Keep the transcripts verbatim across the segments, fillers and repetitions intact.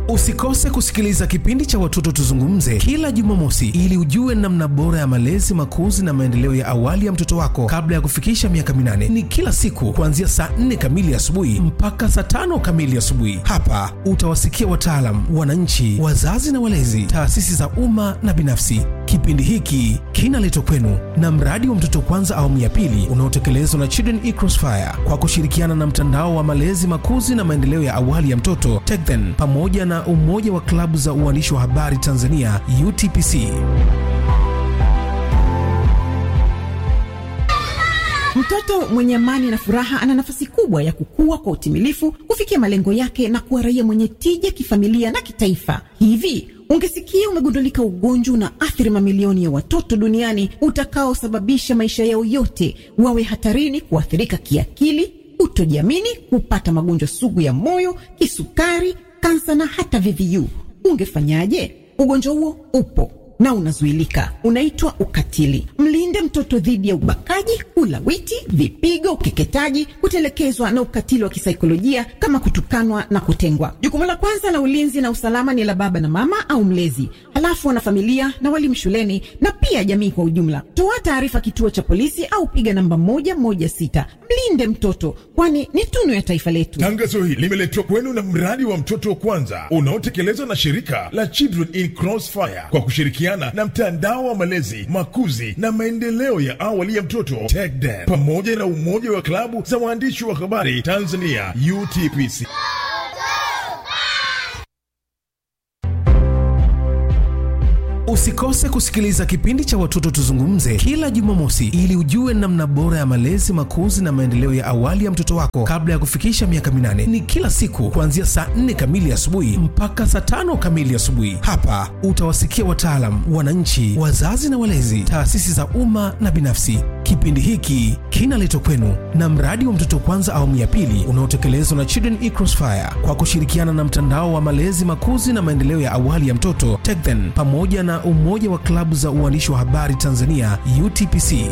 Usikose kusikiliza kipindi cha Watoto Tuzungumze kila Jumamosi ili ujue namna bora ya malezi, makuzi na maendeleo ya awali ya mtoto wako kabla ya kufikisha miaka minane. Ni kila siku kuanzia saa nne kamili asubuhi mpaka saa tano kamili asubuhi. Hapa utawasikia wataalamu, wananchi, wazazi na walezi, taasisi za umma na binafsi. Kipindi hiki kinaletwa kwenu na mradi wa Mtoto Kwanza awamu ya pili unaotekelezwa na Children in Crossfire kwa kushirikiana na mtandao wa malezi, makuzi na maendeleo ya awali ya mtoto T E C H D E N pamoja na umoja wa klabu za uandishi wa habari Tanzania U T P C. Mtoto mwenye amani na furaha ana nafasi kubwa ya kukua kwa utimilifu, kufikia malengo yake na kuwa raia mwenye tija kifamilia na kitaifa. Hivi ungesikia umegundulika ugonjwa na athiri mamilioni ya watoto duniani utakaosababisha maisha yao yote wawe hatarini kuathirika kiakili, kutojiamini, kupata magonjwa sugu ya moyo, kisukari, kansa na hata V V U, ungefanyaje? Ugonjwa huo upo na unazuilika. Unaitwa ukatili. Mlinde mtoto dhidi ya ubakaji, ulawiti, vipigo, ukeketaji, kutelekezwa na ukatili wa kisaikolojia kama kutukanwa na kutengwa. Jukumu la kwanza la ulinzi na usalama ni la baba na mama au mlezi, halafu wana familia na walimu shuleni na pia jamii kwa ujumla. Toa taarifa kituo cha polisi au piga namba moja moja sita. Mlinde mtoto, kwani ni tunu ya taifa letu. Tangazo hili limeletwa kwenu na mradi wa Mtoto Kwanza unaotekelezwa na shirika la Children in Crossfire kwa kushirikiana na mtandao wa malezi, makuzi na maendeleo ya awali ya mtoto T E C H D E N pamoja na umoja wa klabu za waandishi wa habari Tanzania U T P C. Usikose kusikiliza kipindi cha Watoto Tuzungumze kila Jumamosi ili ujue namna bora ya malezi, makuzi na maendeleo ya awali ya mtoto wako kabla ya kufikisha miaka minane. Ni kila siku kuanzia saa nne kamili asubuhi mpaka saa tano kamili asubuhi. Hapa utawasikia wataalamu, wananchi, wazazi na walezi, taasisi za umma na binafsi. Kipindi hiki kinaletwa kwenu na mradi wa Mtoto Kwanza awamu ya pili unaotekelezwa na Children in Crossfire kwa kushirikiana na mtandao wa malezi, makuzi na maendeleo ya awali ya mtoto T E C H D E N pamoja na umoja wa klabu za uandishi wa habari Tanzania U T P C.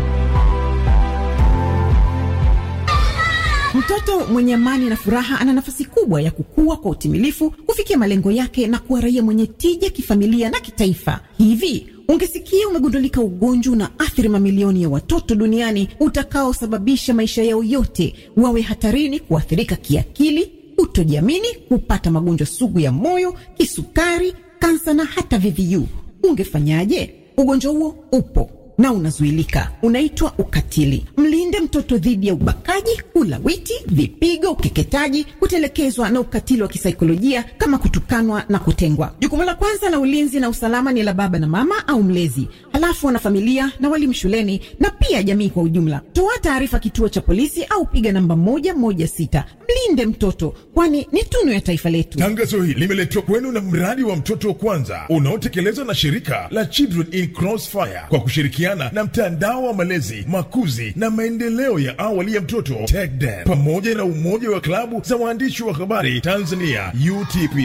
Mtoto mwenye amani na furaha ana nafasi kubwa ya kukua kwa utimilifu, kufikia malengo yake na kuwa raia mwenye tija kifamilia na kitaifa. Hivi ungesikia umegundulika ugonjwa na athiri mamilioni ya watoto duniani utakaosababisha maisha yao yote wawe hatarini kuathirika kiakili, kutojiamini, kupata magonjwa sugu ya moyo, kisukari, kansa na hata V V U, ungefanyaje? Ugonjwa huo upo na unazuilika. Unaitwa ukatili. Mlinde mtoto dhidi ya ubakaji, ulawiti, vipigo, ukeketaji, kutelekezwa na ukatili wa kisaikolojia kama kutukanwa na kutengwa. Jukumu la kwanza la ulinzi na usalama ni la baba na mama au mlezi, halafu wana familia na walimu shuleni na pia jamii kwa ujumla. Toa taarifa kituo cha polisi au piga namba moja moja sita. Mlinde mtoto, kwani ni tunu ya taifa letu. Tangazo hili limeletwa kwenu na mradi wa Mtoto Kwanza unaotekelezwa na shirika la Children in Crossfire kwa kushirikiana na mtandao wa malezi, makuzi na maendeleo ya awali ya mtoto T E C H D E N pamoja na umoja wa klabu za waandishi wa habari Tanzania U T P